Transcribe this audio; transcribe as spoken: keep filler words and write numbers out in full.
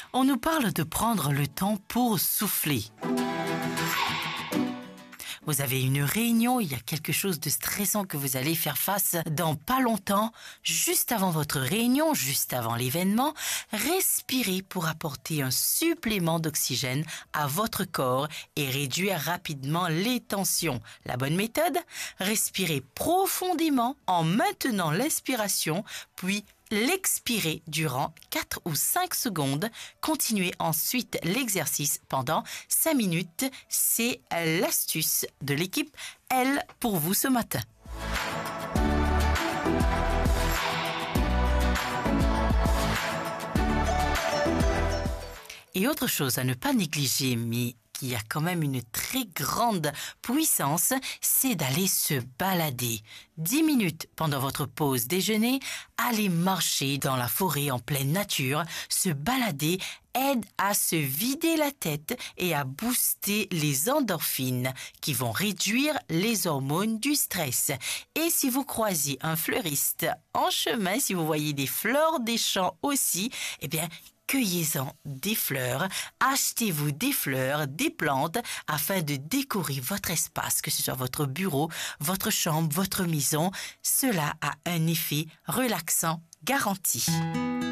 On nous parle de prendre le temps pour souffler. Vous avez une réunion, il y a quelque chose de stressant que vous allez faire face dans pas longtemps. Juste avant votre réunion, juste avant l'événement, respirez pour apporter un supplément d'oxygène à votre corps et réduire rapidement les tensions. La bonne méthode? Respirez profondément en maintenant l'inspiration, puis l'expirer durant quatre ou cinq secondes. Continuez ensuite l'exercice pendant cinq minutes. C'est l'astuce de l'équipe L pour vous ce matin. Et autre chose à ne pas négliger, mais qui a quand même une très grande puissance, c'est d'aller se balader. dix minutes pendant votre pause déjeuner, aller marcher dans la forêt en pleine nature, se balader aide à se vider la tête et à booster les endorphines qui vont réduire les hormones du stress. Et si vous croisez un fleuriste en chemin, si vous voyez des fleurs des champs aussi, eh bien, cueillez-en des fleurs, achetez-vous des fleurs, des plantes, afin de décorer votre espace, que ce soit votre bureau, votre chambre, votre maison. Cela a un effet relaxant garanti.